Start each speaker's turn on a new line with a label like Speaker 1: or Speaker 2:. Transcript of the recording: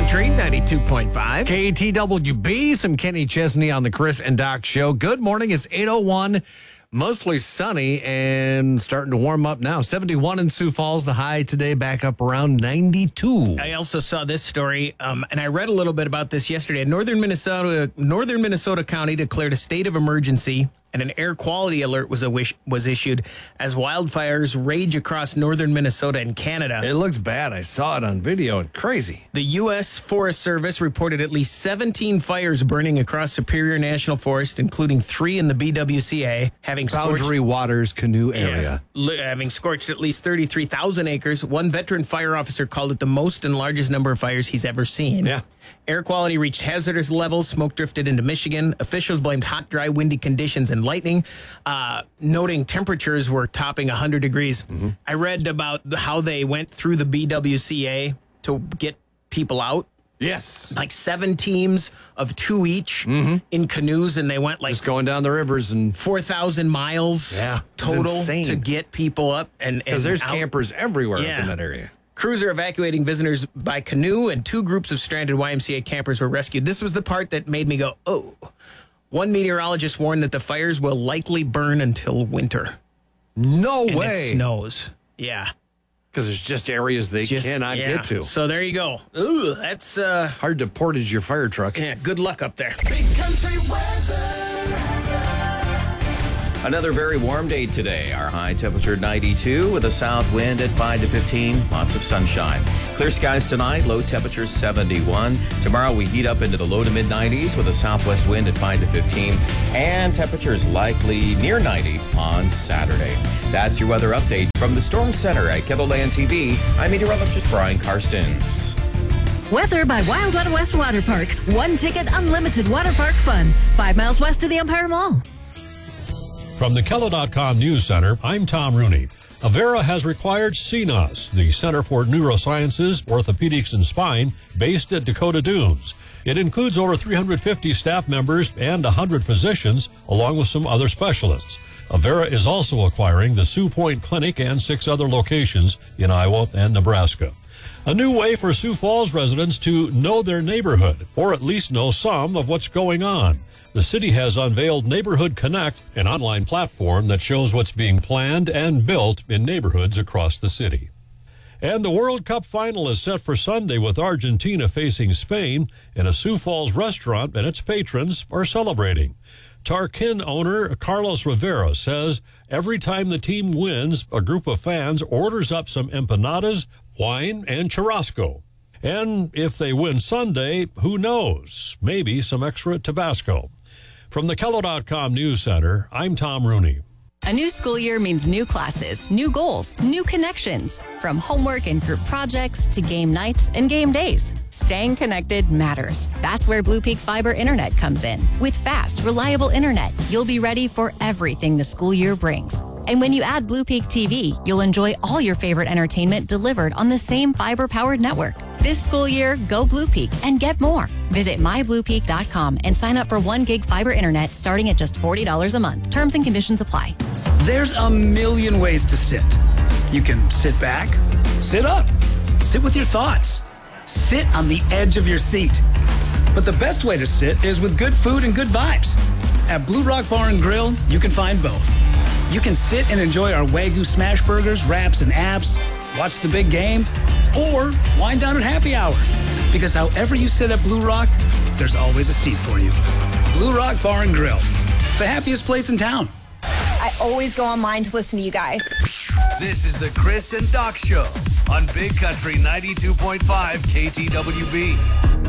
Speaker 1: Country 92.5.
Speaker 2: KTWB, some Kenny Chesney on the Chris and Doc Show. Good morning. It's 8:01. Mostly sunny and starting to warm up now. 71 in Sioux Falls. The high today back up around 92.
Speaker 1: I also saw this story, and I read a little bit about this yesterday. Northern Minnesota County declared a state of emergency, and an air quality alert was issued as wildfires rage across northern Minnesota and Canada.
Speaker 2: It looks bad. I saw it on video. And crazy.
Speaker 1: The U.S. Forest Service reported at least 17 fires burning across Superior National Forest, including 3 in the BWCA, having
Speaker 2: Boundary Waters Canoe area.
Speaker 1: Having scorched at least 33,000 acres. One veteran fire officer called it the most and largest number of fires he's ever seen.
Speaker 2: Yeah.
Speaker 1: Air quality reached hazardous levels. Smoke drifted into Michigan. Officials blamed hot, dry, windy conditions and lightning, noting temperatures were topping 100 degrees. Mm-hmm. I read about how they went through the BWCA to get people out.
Speaker 2: Yes.
Speaker 1: Like 7 teams of 2 each in canoes, and they went like...
Speaker 2: Just going down the rivers and...
Speaker 1: 4,000 miles total to get people up.
Speaker 2: Because there's
Speaker 1: out.
Speaker 2: Campers everywhere up in that area.
Speaker 1: Crews are evacuating visitors by canoe, and 2 groups of stranded YMCA campers were rescued. This was the part that made me go, oh. One meteorologist warned that the fires will likely burn until winter.
Speaker 2: No
Speaker 1: and
Speaker 2: way.
Speaker 1: It snows. Yeah.
Speaker 2: Because there's just areas they cannot get to.
Speaker 1: So there you go. Ooh, that's...
Speaker 2: hard to portage your fire truck.
Speaker 1: Yeah, good luck up there.
Speaker 3: Big country weather.
Speaker 4: Another very warm day today. Our high temperature 92 with a south wind at 5 to 15. Lots of sunshine. Clear skies tonight. Low temperature 71. Tomorrow we heat up into the low to mid 90s with a southwest wind at 5 to 15. And temperatures likely near 90 on Saturday. That's your weather update from the Storm Center at KEVOLAND TV. I'm meteorologist Brian Karstens.
Speaker 5: Weather by Wild Wild West Water Park. 1 ticket, unlimited water park fun. 5 miles west of the Empire Mall.
Speaker 6: From the KELO.com News Center, I'm Tom Rooney. Avera has required CNOS, the Center for Neurosciences, Orthopedics, and Spine, based at Dakota Dunes. It includes over 350 staff members and 100 physicians, along with some other specialists. Avera is also acquiring the Sioux Point Clinic and 6 other locations in Iowa and Nebraska. A new way for Sioux Falls residents to know their neighborhood, or at least know some of what's going on. The city has unveiled Neighborhood Connect, an online platform that shows what's being planned and built in neighborhoods across the city. And the World Cup final is set for Sunday with Argentina facing Spain, and a Sioux Falls restaurant and its patrons are celebrating. Tarkin owner Carlos Rivera says every time the team wins, a group of fans orders up some empanadas, wine, and churrasco. And if they win Sunday, who knows? Maybe some extra Tabasco. From the KELO.com News Center, I'm Tom Rooney.
Speaker 7: A new school year means new classes, new goals, new connections. From homework and group projects to game nights and game days. Staying connected matters. That's where Blue Peak Fiber Internet comes in. With fast, reliable internet, you'll be ready for everything the school year brings. And when you add Blue Peak TV, you'll enjoy all your favorite entertainment delivered on the same fiber-powered network. This school year, go Blue Peak and get more. Visit mybluepeak.com and sign up for 1 gig fiber internet starting at just $40 a month. Terms and conditions apply.
Speaker 8: There's a million ways to sit. You can sit back, sit up, sit with your thoughts, sit on the edge of your seat. But the best way to sit is with good food and good vibes. At Blue Rock Bar and Grill, you can find both. You can sit and enjoy our Wagyu smash burgers, wraps, and apps, watch the big game, or wind down at happy hour. Because however you sit at Blue Rock, there's always a seat for you. Blue Rock Bar and Grill, the happiest place in town.
Speaker 9: I always go online to listen to you guys.
Speaker 3: This is the Chris and Doc Show on Big Country 92.5 KTWB.